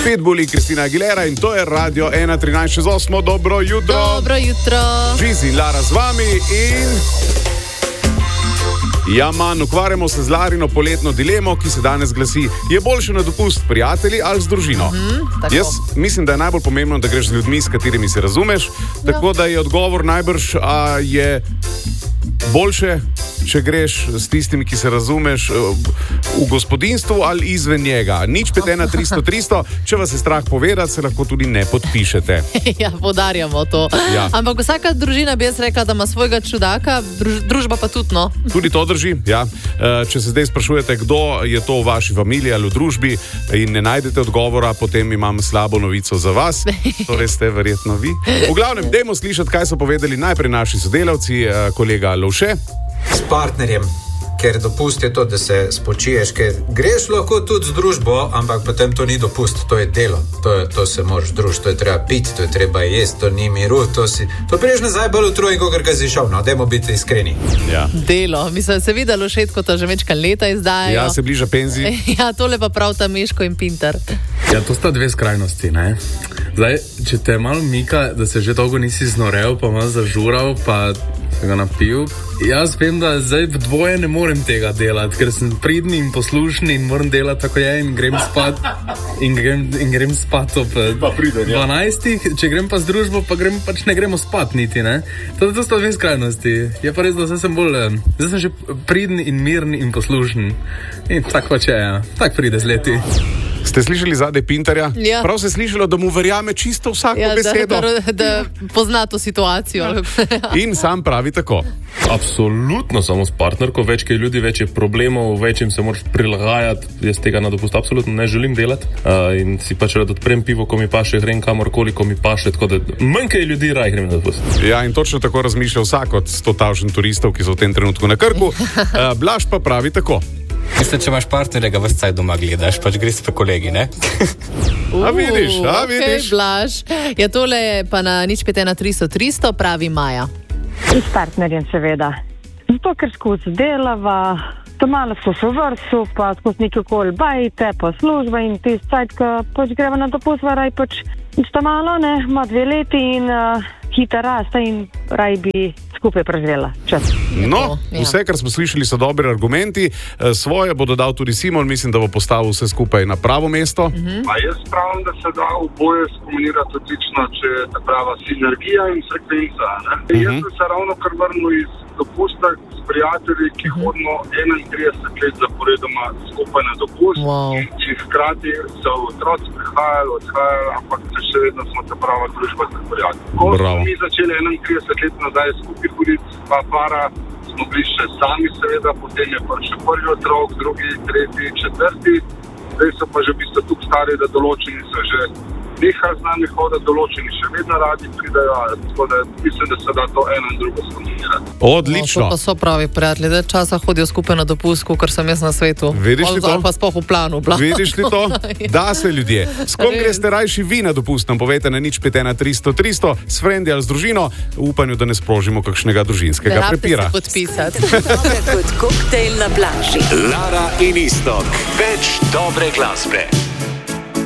Pitbulli, Kristina Aguilera in to je Radio 1.13.8. Dobro jutro. Dobro jutro. Žizi in Lara z vami in... Ja, manj, ukvarjamo se z Larino poletno dilemo, ki se danes glasi, je boljše na dopust s prijatelji ali z družino? Jaz mislim, da je najbolj pomembno, da greš z ljudmi, s katerimi se razumeš, tako da je odgovor najbrž, a je boljše, če greš s tistimi, ki se razumeš v gospodinstvu ali izven njega. Nič 5130300, če vas je strah povedati, se lahko tudi ne podpišete. Ja, podarjamo to. Ja. Ampak vsaka družina bi jaz rekla, da ima svojega čudaka, družba pa tudi, no. Tudi to drži, ja. Če se zdaj sprašujete, kdo je to v vaši familiji ali v družbi in ne najdete odgovora, potem imam slabo novico za vas. Torej ste verjetno vi. V glavnem, dajmo slišati, kaj so povedali najprej naši sodelavci, kolega Lovše. S partnerjem, ker dopust je to, da se spočiješ, ker greš lahko tudi z družbo, ampak potem to ni dopust, to je delo, to se moraš družiti, to je treba piti, to je treba jesti, to ni miru, to priješ nazaj bolj utrujeno, kot ga si šel, no, dajmo biti iskreni. Ja. Delo, mislim, se vidi, Lovšetko to že večkrat leta izdajajo. Ja, se bliža penziji. Ja, tole pa prav ta Meško in Pintar. Ja, to sta dve skrajnosti, ne? Zdaj, če te malo mika, da se že dolgo nisi znorel, pa malo zažural, pa se ga napil. Jaz vem, da zdaj v dvoje ne morem tega delati, ker sem pridni in poslušen in moram delati tako je in grem spat in grem spat ob 12. Če grem pa z družbo, pa pač ne gremo spat niti, ne? To sta dve skrajnosti. Je pa res, da zdaj sem že pridni in mirni in poslušen. In tako pač je, ja. Tak pride z leti. Ste slišali zadaj Pintarja? Ja. Prav se je slišalo, da mu verjame čisto vsako besedo. Da pozna to situacijo. In sam pravi tako. Absolutno samo s partnerko, več je ljudi, več je problemov, več jim se moraš prilagajati. Jaz tega na dopust absolutno ne želim delati. In si pač rad odprem pivo, ko mi paše, grem kamorkoli, ko mi paše, tako da manj kaj ljudi raj grem na dopust. Ja, in točno tako razmišlja vsak od 100.000 turistov, ki so v tem trenutku na Krku. Blaž pa pravi tako. Mislim, če imaš partnerja, ga ves caj doma gledaš, pač greš pa kolegi, ne? A vidiš. Okay, Blaž. Ja, tole je pa na nič 5130300, pravi Maja. S partnerjem seveda. Zato, ker skozi delava, to malo skozi v vrstu, pa skozi nekaj okoli bajte, pa služba in tist cajt, ko pač greva na dopust, raj pač sta malo, ne, ima 2 leti in hita rasta in raj bi skupaj preživela čas. No, vse, kar smo slišali, so dobri argumenti. Svoje bo dodal tudi Simon, mislim, da bo postavil vse skupaj na pravo mesto. A jaz pravim, da se da oboje skombinirati odlično, če je ta prava sinergija in frekvenca. Jaz sem se ravno kar vrnil iz dopusta s prijatelji, ki hodimo 31 let zaporedoma skupaj na dopust. Wow. In hkrati so otroci prihajali, odhajali, ampak še vedno smo ta prava družba s prijatelji. Ko smo mi začeli 31 let nazaj skupaj hoditi, pa para, smo bili še sami seveda, potem je pa še prvi otrok, drugi, tretji, četrti. Zdaj so pa že v bistvu tukaj stari, da določeni so že nehali z nami hoditi, določeni še vedno radi pridajo, tako da mislim, da se da to eno in drugo skombinirati. Odlično. No, to pa so pravi prijatelji, da časa hodijo skupaj na dopust, kar sem jaz na svetu. Vidiš li to? Pa sploh v planu. Vidiš li to? Da se ljudje. S kom greste rajši vi na dopust, nam povejte na nič 5130300, s frendi ali z družino, v upanju, da ne sprožimo kakšnega družinskega prepira. Ne rabite se podpisati. Dobre kot koktejl na plaži. Lara in Iztok. Več dobre glasbe.